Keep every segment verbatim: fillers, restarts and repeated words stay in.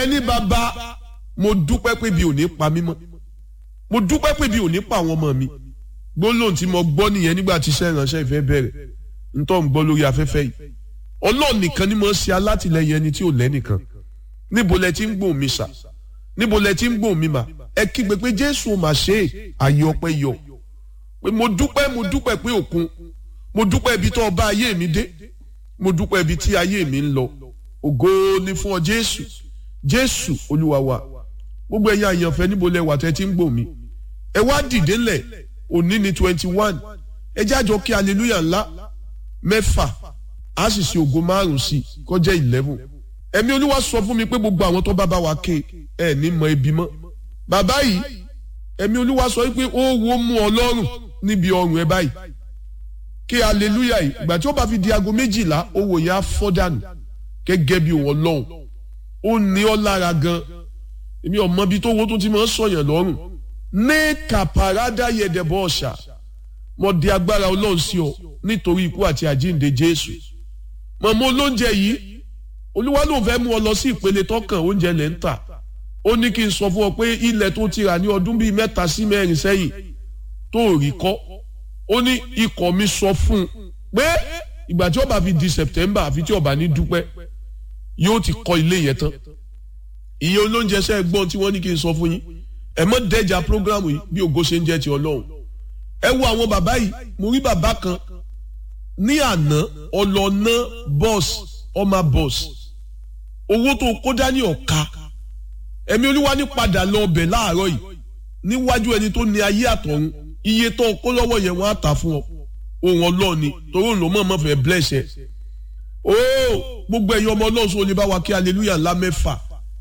ẹni bàbá mo dúpẹ́ pé bí ò ní pa mí mọ́ mo dúpẹ́ pé bí ò ní pa àwọn ọmọ mi gbólóhùn tí mo gbọ́ nìyẹn nígbà tí iṣẹ́ ìránṣẹ́ ìfẹ́ bẹ̀rẹ̀ ntọ́ ń gbọ́ lórí afẹ́fẹ́ yìí Ọlọ́run nìkan ni mo ń ṣe alátìlẹyìn ẹni tí ò lẹ́nìkan níbo lẹ ti ń gbóhùn mi sà níbo lẹ ti ń gbóhùn mi mà ẹ kígbe pé Jésù ò mà ṣe é àyè ọpẹ́ yọ pé mo dúpẹ́ mo dúpẹ́ pé òkun mo dúpẹ́ ibi tó ọba ayé mi dé mo dúpẹ́ ibi tí ayé mi ń lọ ògo ni fún ọ Jésù Jésù Olúwa wa gbogbo ẹ̀yin àyànfẹ́ níbo lẹ wà tẹ́ ti ń gbóhùn mi ẹ wá dìde ńlẹ̀ òní ni twenty one ẹ jájọ kí hallelujah ńlá mẹ́fà a sì ṣe ògo márùn sí kó jẹ́ eleven ẹ̀mí Olúwa sọ fún mi pé gbogbo àwọn tó bá bá wa ké ẹ ní mọ ebi mọ́ bàbá yìí ẹ̀mí Olúwa sọ pé ó wo mú Ọlọ́run níbi ọrùn ẹ báyìí kí hallelujah yìí ìgbà tí ó bá fi di aago méjìlá owó yẹn á fọ́ dànù gẹ́gẹ́ bí òun Ọlọ́run ó ní ọ lára gan èmi ọmọ bíi tó wo tó ti máa ń sọ̀yàn lọ́rùn ní kàpàrádà yẹ̀dẹ̀bọ̀ ọ̀ṣà mo di agbára Ọlọ́run sí ọ nítorí ikú àti àjíǹde Jésù mọ̀mọ́ olóúnjẹ yìí Olúwa ló fẹ́ mú ọ lọ sí ìpele tọkàn oúnjẹ lẹ́ ń tà ó ní kí n sọ fún ọ pé ilẹ̀ tó ti rà ní ọdún bíi mẹ́ta sí mẹ́rin sẹ́yìn tó rí kọ́ ó ní ikọ̀ mi sọ fún un pé ìgbà tí ó bá fi di September àfi tí ó bá ní dúpẹ́ yóò ti kọ́ ilé yẹn tán iye olóúnjẹ sẹ́ gbọ́n tí wọ́n ní kí n sọ fún yín ẹ mọ́ dẹ́jà program yìí bí ògo ṣe ń jẹ́ ti Ọlọ́run ẹ wo àwọn bàbá yìí mo rí bàbá kan ní àná ọlọ́nà bọ́ọ̀sì ọmọ bọ́ọ̀sì owó tó kó dání ọ̀ka ẹ̀mí Olúwa ní padà lọ ọbẹ̀ láàárọ̀ yìí níwájú ẹni tó ní ayé àtọ̀run iye tó kó lọ́wọ́ yẹn wọ́n á tà fún ọ ohun Ọlọ́run ni torí òun ló mọ̀ mọ́ fẹ́ bless ẹ ooo gbogbo ẹ̀yin ọmọ Ọlọ́run sọ lè bá wa kí hallelujah ńlá mẹ́fà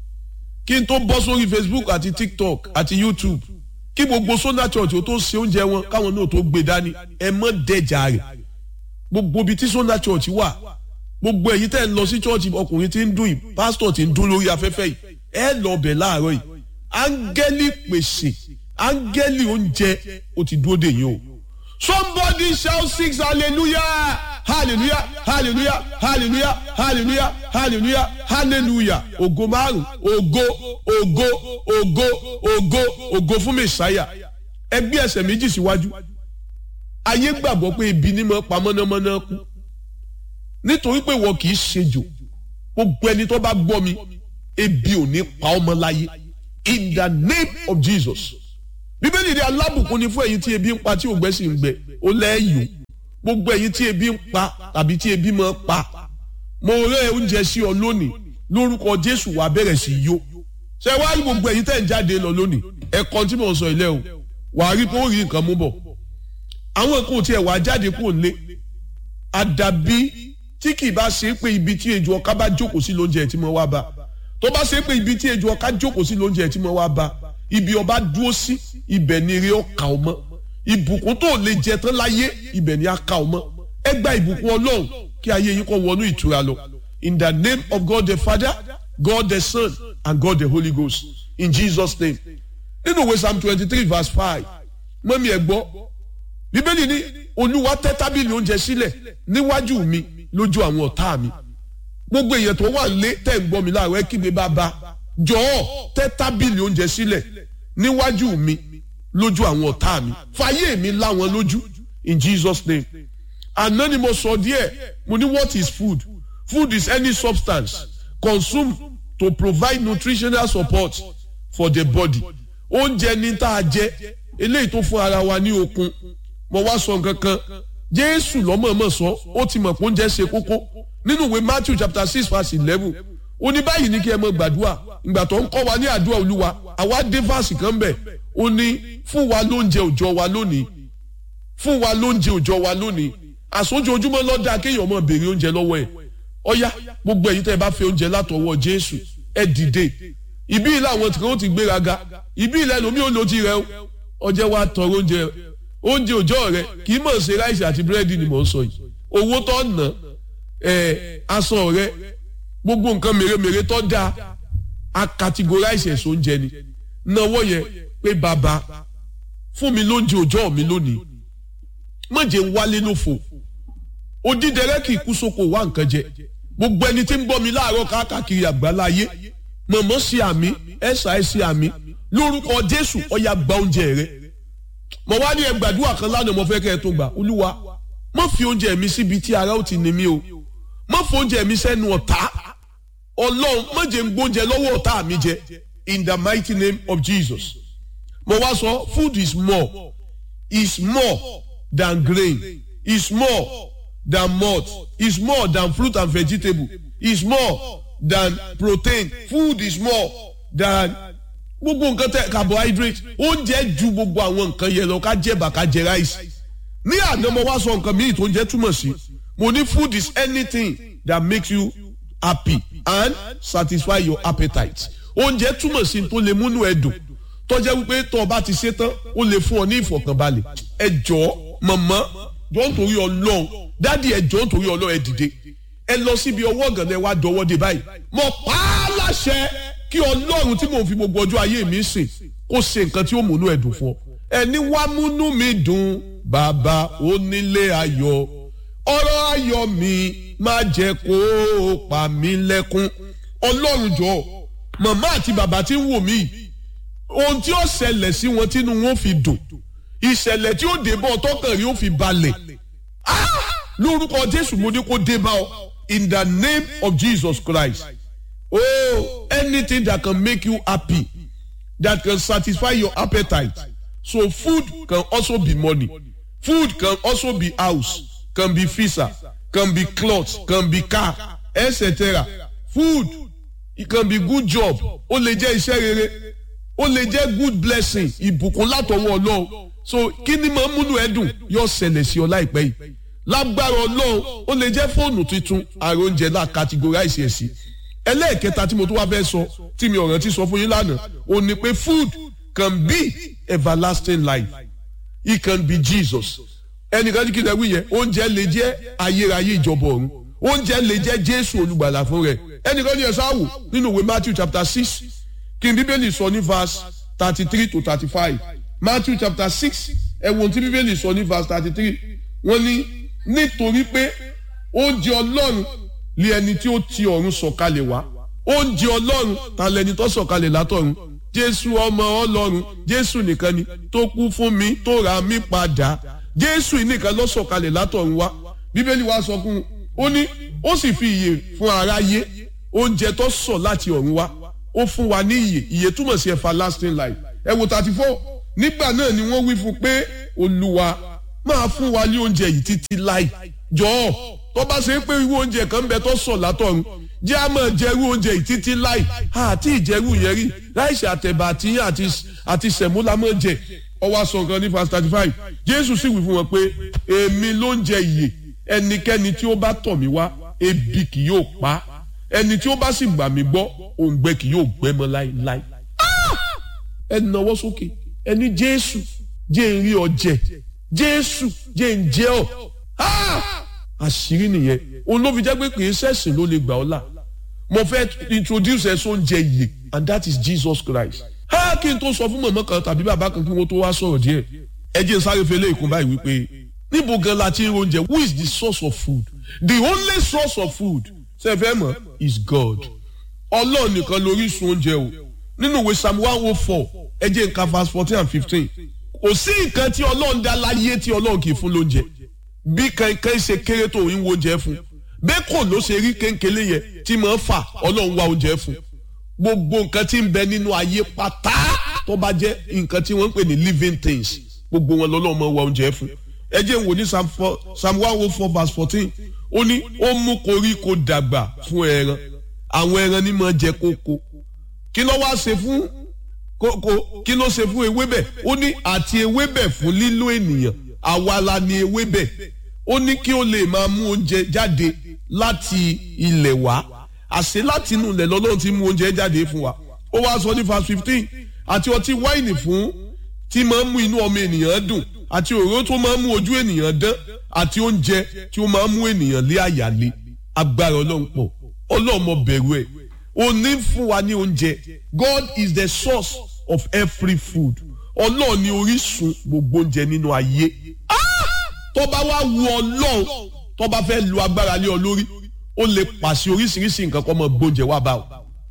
kí n tó bọ́ sórí Facebook àti TikTok àti YouTube kí gbogbo Sona Church ó tó ṣe oúnjẹ wọn káwọn náà tó gbé dání ẹ mọ́ dẹ́jà rẹ̀ gbogbo ibi tí Sona Church wà gbogbo ẹ̀yin tẹ́ ń lọ sí church ọkùnrin tí ń dún yìí pásítọ̀ tí ń dún lórí afẹ́fẹ́ yìí ẹ lọ bẹ̀ láàárọ̀ yìí áńgẹ́lì pèsè áńgẹ́lì oúnjẹ ó ti dúró dè yín o. Somebody shout six hallelujah hallelujah hallelujah hallelujah hallelujah hallelujah hallelujah ògo márùn ògo ògo ògo ògo ògo fún Mèsáyà ẹ gbé ẹsẹ̀ méjì síwájú ayé gbàgbọ́ pé ibi ní mọ́ pa mọ́nàmọ́ná kú nítorí pé wọ́n kì í ṣejò gbogbo ẹni tó bá gbọ́ mi ebi ò ní pa ọmọ láyé in the name of Jesus bíbélì ní alábùkún ni fún ẹ̀yin tí ebi ń pa tí ògbẹ́ sì ń gbẹ ó lẹ́yìn gbogbo ẹ̀yin tí ebi ń pa tàbí tí ebi máa pa mo rẹ́ oúnjẹ sí ọ lónìí lórúkọ Jésù wàá bẹ̀rẹ̀ sí yó ṣé wàá rí gbogbo ẹ̀yin tẹ́ ń jáde lọ lónìí ẹ̀kan tí mò ń sọ ilé o wàá rí pé ó rí nǹkan mú bọ̀ àwọn nǹkan ò tiẹ̀ wàá jáde kúrò nílé àdàbí tí kì í bá ṣe pé ibi tí ejò ọká bá jókòó sí lóúnjẹ tí mo wá bá tó bá ṣe pé ibi tí ejò ọká jókòó sí lóúnjẹ tí mo wá bá ibi ọba dúró sí ibẹ̀ ni eré ọkà ọmọ ìbùkún tó lè jẹ tán láyé ibẹ̀ ni aka ọmọ ẹ gba ìbùkún Ọlọ́run kí ayé yín kó wọnú ìtura lọ in the name of God the Father, God the Son and God the Holy Ghost in Jesus name. nínú ìwé Psalm twenty three verse five mọ́mí ẹ̀ gbọ́ bíbélì ní Olúwa tẹ́ tábìlì oúnjẹ sílẹ̀ níwájú mi lójú àwọn ọ̀tá mi gbogbo èèyàn tó wà lé tẹ́ ń gbọ́ mi láàárọ̀ ẹ kígbe bàbá jọ̀ọ́ tẹ́ tábìlì oúnjẹ sílẹ̀ níwájú mi lójú àwọn ọ̀tá mi fàyè mi láwọn lójú in Jesus name. àná ni mo sọ díẹ̀ mo ní what is food? Food is any substance consumed to provide nutritional support for the body. Oúnjẹ ní tá a jẹ eléyìí tó fún ara wa ní okun mo wá sọ nǹkan kan Jésù lọ́mọ̀ọ́mọ̀ sọ ó ti mọ̀ pé oúnjẹ ṣe kókó nínú ìwé Matthew chapter six verse eleven ó ní báyìí ní kí ẹ mọ gbàdúrà ìgbà tó ń kọ́ wa ní àdúrà Olúwa àwa dé fásì kan bẹ̀ ó ní fún wa lóúnjẹ òòjọ́ wa lónìí fún wa lóúnjẹ òòjọ́ wa lónìí àsójoojúmọ́ lọ́dà kéèyàn mọ̀ béèrè oúnjẹ lọ́wọ́ ẹ̀ ọ̀yá gbogbo ẹ̀yin tẹ́ ẹ bá fẹ́ oúnjẹ látọwọ́ Jésù ẹ dìde ibi ilé àwọn tí wọ́n ti gbéraga ibi ilé ẹlòmíì ò lò ti rẹ ọjẹ́ wa tọrọ oúnjẹ oúnjẹ òòjọ́ rẹ kì í mọ̀ ṣe ráìsì àti búrẹ́dì ni mò ń sọ yìí owó tó ná ẹ̀ aṣọ rẹ gbogbo nǹkan mèremère tó dáa a categorize ẹ̀sọ́ oúnjẹ ni náwó yẹn pé bàbá fún mi lóúnjẹ òòjọ́ mi lónìí má jẹ́ ń wálé lófo odídẹrẹ́ kì í kú sóko wá nǹkan jẹ gbogbo ẹni tí ń bọ́ mi láàárọ̀ káàkiri àgbáláyé mọ̀mọ́ sí àmì ẹ̀sà ẹ̀ sí àmì lórúkọ Jésù ọ̀yà gba oúnjẹ rẹ. mo wá ní ẹ gbàdúrà kan lánàá mo fẹ́ kẹ́ ẹ tó gbà. Olúwa má fi oúnjẹ mi síbi tí ara ó ti ní mi o, má fi oúnjẹ mi sẹ́nu ọ̀tá. Ọlọ́run má jẹ́ n gbóúnjẹ lọ́wọ́ ọ̀tá mi jẹ, in the mighty name of Jesus. mo wá sọ food is more is more than grain, is more than malt, is more than fruit and vegetable, is more than protein. Food is more than gbogbo nǹkan tẹ carbohydrate. Oúnjẹ ju gbogbo àwọn nǹkan yẹn lọ, ká jẹ bá ká jẹ rice. Ní àná mo wá sọ nǹkan míì tó ń jẹ́ túmọ̀ sí. Mo ní food is anything that makes you happy and satisfy your appetite. Oúnjẹ túmọ̀ sí tó lè múnú ẹ dùn. Tó jẹ́ wípé tó o bá ti ṣe tán ó lè fún ọ ní ìfọ̀kànbalẹ̀. Ẹ jọ̀ọ́ màmá jọ̀ọ́ nítorí Ọlọ́run, dádì ẹ jọ̀ọ́ nítorí Ọlọ́run ẹ dìde. Ẹ lọ síbi ọwọ́ ọ̀gànlẹ̀ wa dọwọ́ dé báyìí. Mo pa á láṣẹ kí Ọlọ́run tí mò ń fi gbogbo ọjọ́ ayé mi sìn kó ṣe nǹkan tí ó múnú ẹ dùn fún ọ. Ẹni wá múnú mi dùn bàbá onílé ayọ̀, ọ̀rọ̀ ayọ̀ mi má jẹ́ kó pa mí lẹ́kún. Ọlọ́run jọ̀ọ́ màmá àti bàbá tí ń wò mí, ohun tí ó ṣẹlẹ̀ sí wọn tínú wọn fi dùn, ìṣẹ̀lẹ̀ tí ó dé bọ́ tọkàn rí ó fi balẹ̀, lórúkọ Jésù mo ní kó dé bá ọ, in the name of Jesus Christ. Oh, anything that can make you happy, that can satisfy your appetite. So food can also be money, food can also be house, can be visa, can be clothes, can be car, et cetera. Food, it can be good job, ó lè jẹ́ iṣẹ́ rere, ó lè jẹ́ good blessing, ìbùkún látọwọ́ Ọlọ́run. So kí ni máa ń múnú ẹ dùn yóò ṣẹlẹ̀ sí ọ láìpẹ́ yìí. Lágbára Ọlọ́run ó lè jẹ́ fóònù tuntun, àrò oúnjẹ náà categorize ẹ̀ sí. Ẹlẹ́ẹ̀kẹta tí mo tún wá fẹ́ sọ tí mi ò rántí sọ fún yín lánàá, ó ní pé food can be everlasting life, it can be Jesus. Ẹnìkan ní kí lè wí yẹn, oúnjẹ lè jẹ́ ayérayé ìjọba ọ̀run, oúnjẹ lè jẹ́ Jésù olùgbàlà fún rẹ̀. Ẹnìkan ní ẹ̀sán àwò nínú ìwé Matthew chapter six kí n Bíbélì sọ ní verse thirty three to thirty five. Matthew chapter six ẹ̀wọ̀n tí Bíbélì sọ ní verse thirty three, wọ́n ní nítorí pé oúnjẹ Ọlọ́run lé ẹni tí ó ti ọ̀run sọ̀kalẹ̀ wá. Oúnjẹ Ọlọ́run ta lẹni tó sọ̀kalẹ̀ látọ̀run? Jésù ọmọ Ọlọ́run, Jésù nìkan ni tó kú fún mi tó ra mí padà. Jésù nìkan ló sọ̀kalẹ̀ látọ̀run wá. Bíbélì wa sọ fún un, ó ní ó sì fi ìyè fún aráyé, oúnjẹ tó sọ̀ láti ọ̀run wá, ó fún wa ní ìyè. Ìyè túmọ̀ sí everlasting life. Ẹ wo thirty four, nígbà náà ni wọ́n wí fún pé Olúwa máa fún wa ní oúnjẹ yìí títí láì. Jọ̀ọ́ tó bá ṣe pé irú oúnjẹ kan bẹ tó sọ̀ látọ̀run, jẹ́ a máa jẹ irú oúnjẹ yìí títí láì. Àti ìjẹ́rú yẹn rí láìsí àtẹ̀bà àti àti àti sẹ̀mú la máa jẹ. Ọwọ́ aṣọ nǹkan ní verse thirty five, Jésù sì wí fún wọn pé èmi ló ń jẹ ìyè, ẹnikẹ́ni tí ó bá tọ̀ mí wá ebi kì yóò pa, ẹni tí ó bá sì gbà mí gbọ́ òǹgbẹ kì yóò gbẹ mọ́ láéláé. Ẹ nawọ́ sókè, ẹni Jésù jẹ́ n rí ọ jẹ, Jésù jẹ́ n jẹ ọ. Àṣírí nìyẹn, òun ló fi jẹ́ pé kì í ṣẹ̀sìn ló lè gbà ọ́ là. Mo fẹ́ introduce ẹ sóúnjẹ ìyè, and that is Jesus Christ. Ha kí n tó sọ fún mọ̀mọ́ kan tàbí bàbá kan kí wọ́n tó wá sọ̀rọ̀ díẹ̀. Ẹ jẹ́ sáré fẹlẹ́ ìkún báyìí wípé níbo gan la ti ń oúnjẹ? Who is the source of food? The only source of food ṣe fẹ́ mọ̀ is God. Ọlọ́run nìkan lórísun oúnjẹ o. Nínú ìwé Psalm one oh four ẹ jẹ́ n ka verse fourteen and fifteen. Kò sí nǹkan tí Ọlọ́run dá láyé tí Ọlọ́run kì í fún lóúnjẹ. Bí kankan ṣe kéré tó ń wo oúnjẹ fún, bẹ́ẹ̀ kò ló ṣe rí kéńkélé yẹn tí máa ń fà Ọlọ́run wá oúnjẹ fún. Gbogbo nǹkan tí ń bẹ nínú ayé pátá tó bá jẹ́ nǹkan tí wọ́n ń pè ní living things, gbogbo wọn lọ́lọ́run máa wá oúnjẹ fún. Ẹ jẹ́ n wò ní Psalm one oh four verse fourteen, ó ní ó mú koríko dàgbà fún ẹran, àwọn ẹran ní máa jẹ kókó. Kí ló wá ṣe fún kókó? Kí ló ṣe fún ewébẹ̀? Ó ní àti ewébẹ̀ fún lílò ènìyàn, àwa la ni ewébẹ̀. Ó ní kí ó lè máa mú oúnjẹ jáde láti ilẹ̀ wá, àṣẹ láti inú ilẹ̀ lọ́lọ́run ti mú oúnjẹ jáde fún wa. Ó wá sọ ní verse fifteen, àti ọtí wáìnì fún tí máa ń mú inú ọmọ ènìyàn dùn, àti òróró tó máa ń mú ojú ènìyàn dán, àti oúnjẹ tí ó máa ń mú ènìyàn lé àyàlé. Agbára Ọlọ́run pọ̀, Ọlọ́run mọ bẹ̀rù ẹ̀. Ó ní fún wa ní oúnjẹ. God is the source of every food. Ọlọ́run ni orísun gbogbo oúnjẹ nínú ayé. Tó bá wá wu Ọlọ́run, tó bá fẹ́ lu agbára lé ọ lórí, ó lè pàṣẹ oríṣiríṣi nǹkan kó máa gbóúnjẹ wá bá ọ.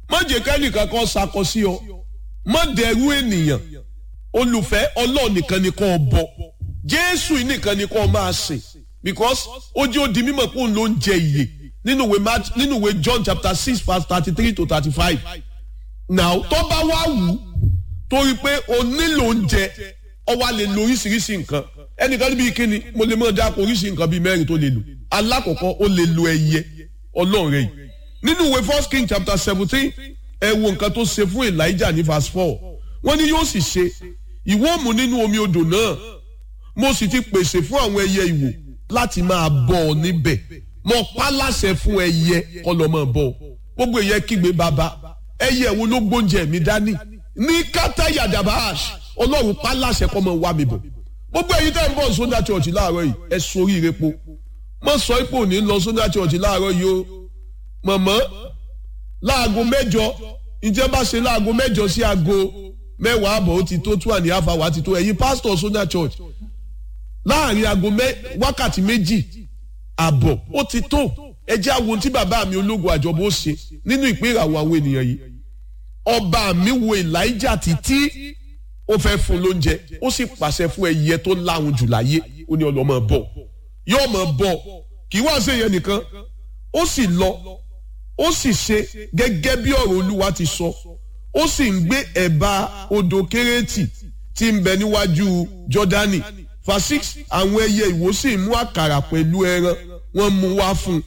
má jẹ́ kẹ́nìkan kan sakọ sí ọ má dẹrú ènìyàn olùfẹ́ Ọlọ́run nìkan ni kó bọ Jésù nìkan ni kó máa sìn because ó jẹ́ ó di mímọ̀ pé òun ló ń jẹ ìyè nínú ìwé Mark nínú ìwé John chapter six verse thirty three to thirty five now tó bá wá wù torí pé o nílò oúnjẹ ọ wá lè lo oríṣiríṣi nǹkan ẹnìkan níbi kíni mo lè mọ̀ dáko oríṣiríṣi nǹkan bíi mẹ́rin tó lè lò alákọ̀ọ́kọ́ ó lè lo ẹyẹ Ọlọ́run rẹ̀ yìí nínú ìwé First King chapter seventeen ẹ wo nǹkan tó ṣe fún Elijah ní verse four wọ́n ní yóò sì ṣe ìwọ mú nínú omi odò náà mo sì ti pèsè fún àwọn ẹyẹ ìwò láti máa bọ́ ọ níbẹ̀ mo pa láṣẹ fún ẹyẹ kó lọ máa bọ́ ọ gbogbo ẹyẹ kígbe bàbá ẹyẹ wo ló gbóúnjẹ mi dání ní kátà yadabash Ọlọ́run pa láṣẹ kó máa wá mi bọ̀ gbogbo ẹ̀yin tẹ́ ń bọ̀ Sunday Church láàárọ̀ yìí ẹ sórí irepo mo sọ ipò ní lọ Sunday Church láàárọ̀ yìí o mọ̀mọ́ láago mẹ́jọ ìjẹ́ bá ṣe láago mẹ́jọ sí aago mẹ́wàá àbọ̀ ó ti tó two and a half hour ti tó ẹ̀yin pastor Sunday Church láàrin aago wákàtí méjì àbọ̀ ó ti tó ẹ jẹ́ àwọn tí bàbá mi ológun àjọbọ̀ ó ṣe nínú ìpín ìràwọ̀ àwọn ènìyàn yìí ọba mi wo Elijah títí ó fẹ́ fún lóúnjẹ ó sì pàṣẹ fún ẹyẹ tó láhùn jù láyé ó ní ọlọ́mọ bọ̀ yóò mọ̀ bọ̀ kì í wá ṣe yẹn nìkan ó sì lọ ó sì ṣe gẹ́gẹ́ bí ọ̀rọ̀ Olúwa ti sọ ó sì ń gbé ẹ̀bá odò Kérétì tí ń bẹ níwájú Jọ́dánì verse six àwọn ẹyẹ ìwò sì mú àkàrà pẹ̀lú ẹran wọ́n mú wá fún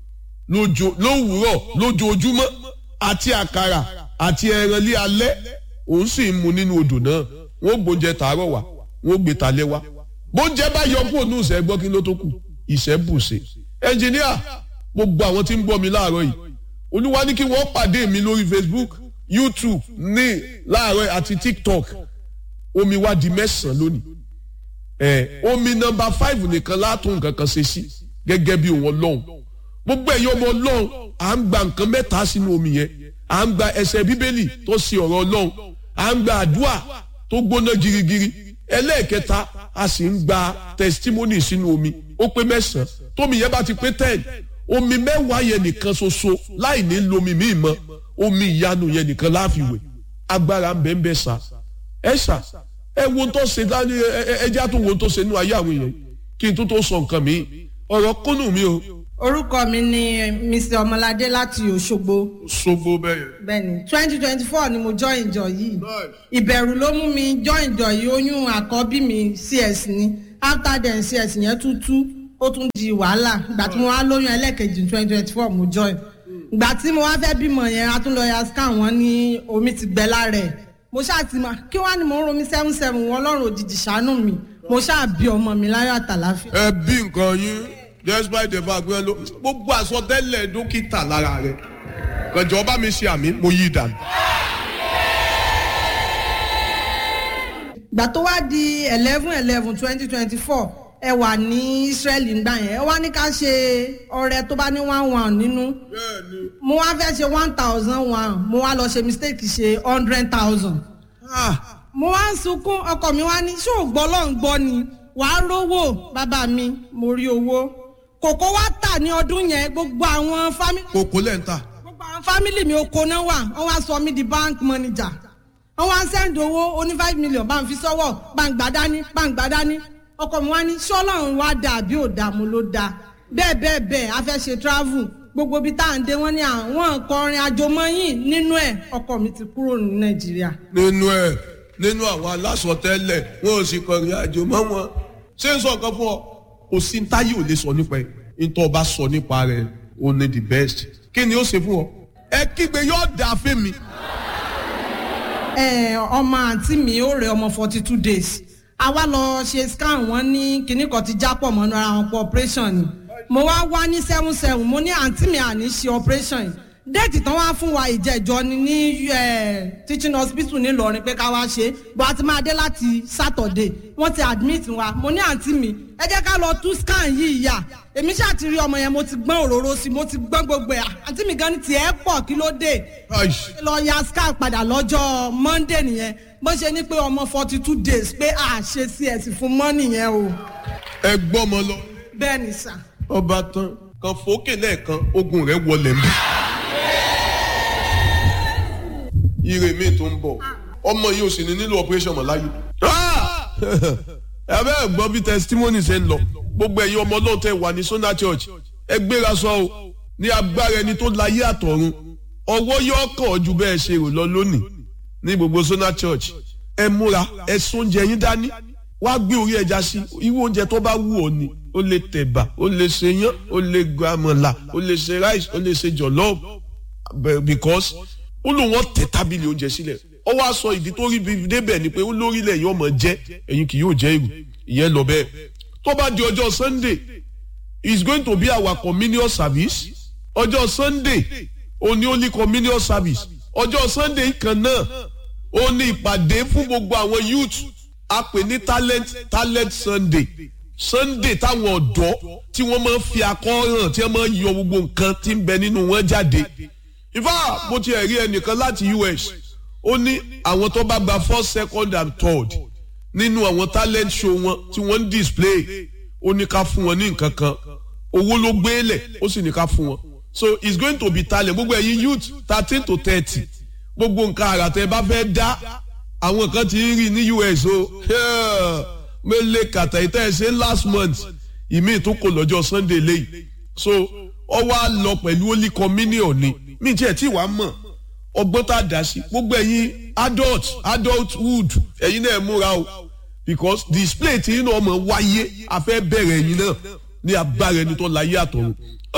lówùúrọ̀ lójoojúmọ́ àti àkàrà àti ẹran lé alẹ́ òun sì ń mu nínú odò náà wọ́n gbóúnjẹ tàárọ̀ wá wọ́n gbé talẹ́ wá bóúnjẹ bá yọ kúrò ní ìṣẹ́ gbọ́ kí ló tó kù ìṣẹ́ bùṣe ẹnjìníà gbogbo àwọn tí ń gbọ́ mi láàárọ̀ yìí Olúwa ní kí wọ́n pàdé mi lórí Facebook YouTube ní láàárọ̀ àti TikTok omi wá di mẹ́sàn-án lónìí ẹ̀ omi nọ́mbà five nìkan látún nǹkan kan ṣe sí gẹ́gẹ́ bí òun Ọlọ́run gbogbo ẹ̀yin ọmọ Ọlọ́run à ń gba nǹkan mẹ́ta sínú omi yẹn à ń gba ẹsẹ̀ Bíbélì tó ṣe ọ̀rọ̀ Ọlọ́run à ń gba àdúrà tó gbóná girigiri ẹlẹ́ẹ̀kẹta a sì ń gba testimony sínú omi ó pé mẹ́sàn-án tómi yẹn bá ti pé ten omi mẹ́wàá yẹn nìkan ṣoṣo láì ní lomi míì mọ́ omi ìyanu yẹn nìkan láàfiwẹ̀ agbára ń bẹ ń bẹ sá ẹ sá ẹ wo tó ṣe dání ẹ jẹ́ àtúnwò tó ṣe nínú ayé àwọn èèyàn kí n tó tó sọ nǹkan mi ọ̀rọ̀ kúnnù mi o. orúkọ mi ni Mister Ọmọládé láti Òṣogbo. Òṣogbo bẹ́ẹ̀. bẹ́ẹ̀ni twenty twenty four ni mo join ìjọ yìí ìbẹ̀rù ló mú mi join ìjọ yìí oyún àkọ́bí mi C S ni after then C S yẹn tún tú ó tún di wàhálà ìgbà tí mo wá lóyún ẹlẹ́ẹ̀kejì twenty twenty four mo join ìgbà tí mo wá fẹ́ bímọ yẹn a tún lọ ya scan wọn ní omi ti gbẹ lára ẹ̀ mo ṣáà ti mọ kí wọ́n á ní mo ń romi seven seven wọn Ọlọ́run òjijì ṣàánú mi mo ṣáà bí ọmọ mi láyọ̀ àtàláfíà. ẹ bí nǹkan yín despite the fact pé gbogbo àsọtẹ́lẹ̀ dókítà lára rẹ̀ kànjọ́ bá mi ṣe àmì mo yí dànù. ìgbà tó wá di eleven eleven twenty twenty four ẹ wà ní Israeli ńgbà yẹn ẹ wá ní ká ṣe ọrẹ tó bá ní one one nínú mo wá fẹ́ ṣe one thousand one mo wá lọ ṣe mistake ṣe hundred thousand mo wá ń sunkún ọkọ mi wá ní ṣé ò gbọ́ lọ́n gbọ́ ni wàá rówó bàbá mi mo rí owó kòkó wá tà ní ọdún yẹn gbogbo àwọn fámìlì. kòkó lẹ́ ń tà. gbogbo àwọn fámìlì mi oko náà wà wọ́n wá sọ mí di bank manager wọ́n wá ń sẹ́ndì owó oní five million bá ń fi sọ́wọ́ bá ń gbà dání bá ń gbà dání ọkọ mi wá ní ṣọ́lọ́run wá dà bí ò dà mo ló dà bẹ́ẹ̀ bẹ́ẹ̀ bẹ́ẹ̀ a fẹ́ ṣe travel gbogbo ibi tá à ń dé wọ́n ní àwọn kọrin àjòmọ́yìn nínú ẹ̀ ọkọ mi ti kúrò ní Nàìjíríà. nínú ẹ nínú àwọn alásọtẹ́lẹ̀ wọn ò sì kọrin àjòmọ́ wọn ṣé ń sọ nǹkan fún ọ kò sí táyé ò lè sọ nípa ẹ nítorí ọba sọ nípa rẹ ó ní the best kí ni ó ṣe fún ọ ẹ kígbe yóò dà fún mi. ẹ ọmọ àǹtí mi ó rẹ ọmọ forty two days a wá lọ ṣe scan wọn ní kinní kan ti jápọ̀ mọ́nú ara wọn pọ̀ operation ni mo wá wá ní seven seven mo ní àǹtí mi àní ṣe operation yìí déètì tán wá fún wa ìjẹ́jọ́ ni ní teaching hospital ní Ìlọrin pé ká wá ṣe bó a ti máa dé láti Saturday wọ́n ti admit wa mo ní àǹtí mi ẹ jẹ́ ká lọ tú scan yìí yà èmi ṣáà ti rí ọmọ yẹn mo ti gbọ́n òróró sí mo ti gbọ́n gbogbo ẹ̀ àǹtí mi gan ni tiẹ̀ pọ̀ kí ló dé lọ ya scan padà lọ́jọ́ Monday nìyẹn bó ṣe ní pé ọmọ forty two days pé a ṣe C S fún mọ́ nìyẹn o. ẹ gbọ́ ọmọ lọ. bẹ́ẹ̀ ni sà. ọba tán kan fòókè lẹ́ẹ̀kan ogun rẹ̀ wọlé mi. ire mi tó ń bọ̀ ọmọ yìí ò sì ní nílò operation mọ́ láyé. ẹ bẹ́ẹ̀ gbọ́ bí testimony ṣe ń lọ gbogbo ẹ̀yin ọmọ ọlọ́run tẹ́ wà ní Sona Church ẹ gbéra sọ o ní agbára ẹni tó láyé àtọ̀run ọwọ́ yóò kàn ju bẹ́ẹ̀ ṣe rò lọ lónìí ní gbogbo Sona Church ẹ múra ẹ sóúnjẹ yín dání wá gbé orí ẹja sí irú oúnjẹ tó bá wù ọ́ ni ó lè tẹ̀bà ó lè ṣe yán ó lè gbàmọ̀là ó lè ṣe rice ó lè ṣe jollof because ó lóun wọ́n tẹ̀ tábìlì oúnjẹ sílẹ̀ ó wá sọ ìdí tó rí bíi débẹ̀ ni pé ó lórílẹ̀ yóò mọ̀ jẹ́ ẹ̀yin kì yóò jẹ́ ìrù ìyẹn lọ bẹ́ẹ̀ tó bá di ọjọ́ Sunday is going to be our communion service ọjọ́ Sunday ó ní only communion service ọjọ́ Sunday kan náà ó ní ìpàdé fún gbogbo àwọn youth a pè ní talent talent Sunday Sunday táwọn ọ̀dọ́ tí wọ́n máa ń fi akọ́ràn tí wọ́n máa ń yọ gbogbo nǹkan tí ń bẹ nínú wọn jáde ìfá mo ti rí ẹnìkan láti U S ó ní àwọn tó bá gba first second and third nínú àwọn talent show wọn tí wọ́n ń display ó ní ká fún wọn ní nǹkan kan owó ló gbélé ó sì ní ká fún wọn so it's going to be talent gbogbo ẹ̀yin youth thirteen to thirty gbogbo nǹkan àrà tẹ́ bá fẹ́ dá àwọn kan ti rí ní U S o mele kàtà ìtẹ́ ẹ̀ ṣe last month ìmí tó kò lọ́jọ́ Sunday lẹ́yìn so ọ wá lọ pẹ̀lú holy communion ni mí tiẹ̀ tí wàá mọ̀ ọgbọ́n tá a dá sí gbogbo ẹ̀yin adult adulthood ẹ̀yin náà múra o because display tí inú ọmọ wáyé afẹ́ bẹ̀rẹ̀ ẹ̀yin náà ní agbára ẹni tó láyé àtọ̀run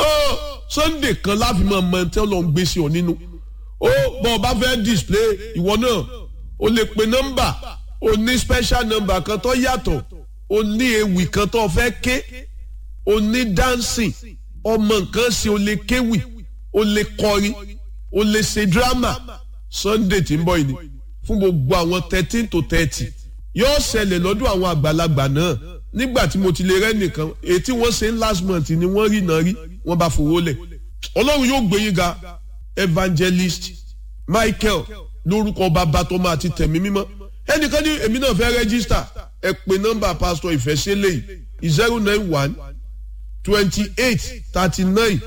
Sunday kan láfi máa mọ ẹni tí wọ́n lọ ń gbé sí ọ nínú ó bọ́ ọ bá fẹ́ display ìwọ náà o lè pe nọ́mbà o ní special number kan tó yàtọ̀ o ní ewì kan tó fẹ́ ké o ní dancing ọmọ nǹkan ṣe o lè kéwì o lè kọrin o lè ṣe drama Sunday tí ń bọ̀ yìí fún gbogbo àwọn thirteen to thirty yóò ṣẹlẹ̀ lọ́dún àwọn àgbàlagbà náà nígbà tí mo ti lè rẹ́ nìkan èyí tí wọ́n ṣe last month ni wọ́n rí náà rí wọ́n bá fowó lẹ̀ Ọlọ́run yóò gbé yín ga evangelist Michael lórúkọ bàbá tó máa ti tẹ̀mí mímọ́ ẹnìkan ní èmi náà fẹ́ rẹ́gísítà ẹ pè nọ́mbà pásítọ̀ ìfẹ́sẹ́lẹ̀ yìí zero nine one twenty eight thirty nine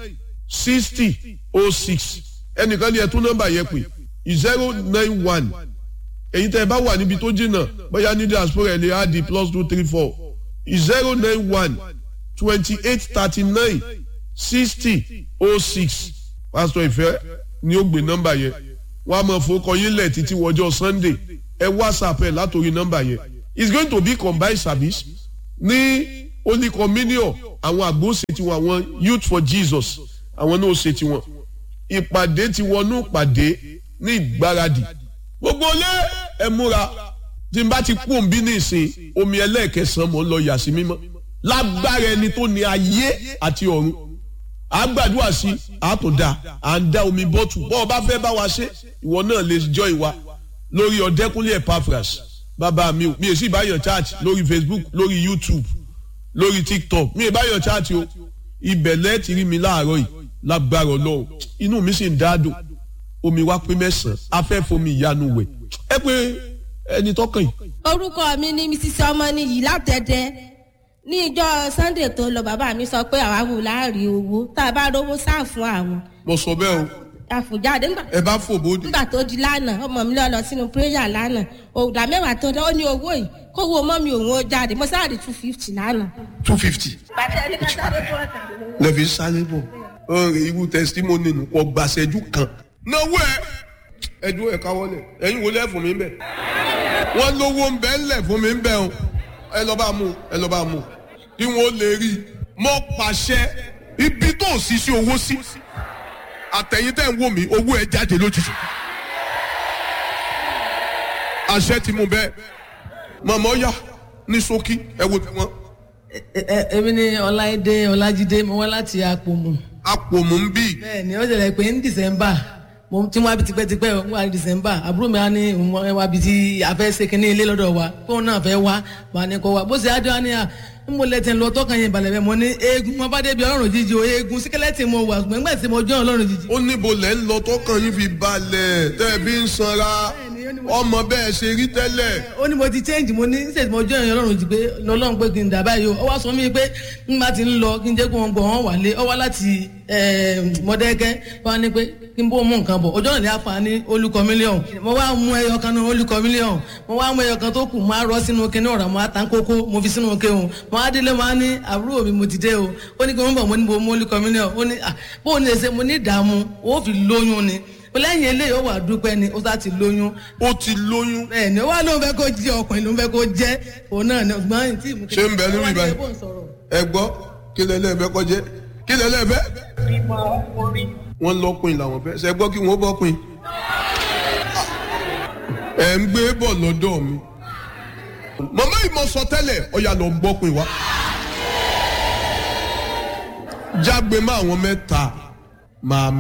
sixty oh six ẹnìkan ní ẹ tún nọ́mbà yẹn pè zero nine one èyí tẹ́ ẹ bá wà níbi tó jìnnà bóyá ní diaspora ẹ lè á di plus two three four zero nine one twenty eight thirty nine sixty oh six pásítọ̀ ìfẹ́ ni ó gbé nọ́mbà yẹn wọ́n á mọ̀ fowókọ yín lẹ̀ títí wọjọ́ Sunday ẹ WhatsApp ẹ látòrí nọ́mbà yẹn it's going to be combined service ní holy communion àwọn àgbo ṣe tiwọn àwọn youth for Jesus àwọn náà ṣe tiwọn ìpàdé tiwọn ní ìpàdé ní ìgbáradì gbogbo ilé ẹ múra tí n bá ti kú òǹbí ní ìsìn omi ẹlẹ́ẹ̀kẹsàn-án mọ̀ ń lọ yà sí mímọ́ lágbára ẹni tó ní ayé àti ọ̀run àgbàdua sí àtúndà à ń dá omi bọ́tù bọ́ ọ bá fẹ́ bá wa ṣe ìwọ náà lè jọ ìwà lórí Ọ̀dẹ́kúnlé Epaphras bàbá mi ò mi ò sì báyọ̀ chat lórí Facebook lórí YouTube lórí TikTok mi ò báyọ̀ chat o ibẹ̀ lẹ́ẹ̀tì rí mi láàárọ̀ yìí lágbára Ọlọ́run inú mi sì ń dáadùn omi wá pé mẹ́sàn-án afẹ́fomi ìyanu wẹ̀ ẹ pé ẹni tọkàn yìí. orúkọ mi ni Misisi Ọmọnìyí látẹ̀dẹ̀ ní ìjọ Sunday tó lọ bàbá mi sọ pé àwa wò láàrin owó tá a bá rówó sáà fún àwọn. mo sọ bẹ́ẹ̀ o. àfòjáde ńgbà. ẹ bá fò bóde. nígbà tó di lánàá ọmọ mi lọ lọ sínú prayer lánàá òòdà mẹ́wàá tó dán ó ní owó yìí kówó mọ́ mi òun ó jáde mo sáré two fifty lánàá. two fifty. bàtà ẹni ká sáré bọ̀ ọ̀tà. lẹ́fi sáré bọ̀ ọ̀rẹ́ irú testimony nù kọ́ gbàṣẹ́jú kan. náwó ẹ ẹdún ẹ káwọlẹ̀ ẹ̀yin wo lẹ́ fún mi bẹ̀. wọ́n lówó ń bẹ́ ńlẹ̀ fún mi bẹ̀ o ẹ lọ bá mú ẹ lọ bá mú kí wọ́n lè rí mọ́ pàṣẹ ibi tó sì sí owó sí àtẹ̀yìn tẹ̀ ń wò mí owó ẹ jáde lójijì àṣẹ ti mú bẹ́ẹ̀ mọ̀mọ́ yá ní ṣókí ẹ wo tẹ̀ wọ́n. èmi ni Ọláìdé Ọlájídé mo wá láti Àpòmù. Àpòmù ń bì. bẹ́ẹ̀ni ó ṣẹlẹ̀ pé ní December mo ti wá bi tipẹ́tipẹ́ ó wà ní December àbúrò mi á ní wá bi tí a fẹ́ ṣe kínní ilé lọ́dọ̀ wa kóun náà fẹ́ wá wà ní kó wa bó ṣe á dé wá ní à n mo lẹ́tẹ̀ lọ tọ́kàn yẹn balẹ̀ bẹ́ẹ̀ mo ní eegun mo bá débi ọlọ́run jíjí o eegun síkẹ́lẹ́tì mo wà ṣùgbọ́n nígbà tí mo jọ́ ọlọ́run jíjí. ó níbo lẹ́ ń lọ tọ́kàn yín fi balẹ̀ tẹ́ ẹ fi ń sanra ọmọ bẹ́ẹ̀ ṣe rí tẹ́lẹ̀. ó ní mo ti change mo ní ṣe mo jọ́ ìyẹn ọlọ́run jí pé ọlọ́run pé kí n dà báyìí o ó wá sọ mí pé n bá ti ń lọ kí n jẹ́ kó wọn gbọ́ wọn wà lé ọ wá láti mọ̀dẹ́kẹ́ wá ní pé kí n bó mú nǹkan bọ̀ ọjọ́ náà ní àfa ní olùkọ́ mílíọ̀nù mo wá mú ẹyọ kan náà olùkọ́ mílíọ̀nù mo wá mú ẹyọ kan tó kù mo á rọ sínú kinní ọ̀rọ̀ mo á tán kókó mo fi sínú kéwọn mo á délé mo á ní àbúrò mi mo ti dé o ó ní kí wọ́n bọ̀ mo ní bo mú olùkọ́ mílíọ̀nù ó ní bó o ní ẹsẹ̀ mo ní ìdààmú ó fi lóyún ni lẹ́yìn eléyìí ó wà dúpẹ́ ni ó sá ti lóyún. ó ti lóyún. bẹ́ẹ̀ ni ó wá ló ń fẹ́ kó jí ọkùnrin ló ń fẹ́ kó jẹ́ òun náà ni ọgbọ́n tí. ṣé ń bẹ níbi báyìí ẹ gbọ́ kí lẹ́lẹ́ fẹ́ kọ́ jẹ́ kí lẹ́lẹ́ fẹ́. wọ́n lọ́kùnrin làwọn fẹ́ ṣe gbọ́ kí wọ́n bọ́kùnrin. ẹ̀ ń gbé bọ̀ lọ́dọ̀ mi. màmá ìmọ̀ sọ tẹ́lẹ̀ ọ̀yà lọ gbọ́kùnrin wa. jágbe má àwọn mẹ́ta máa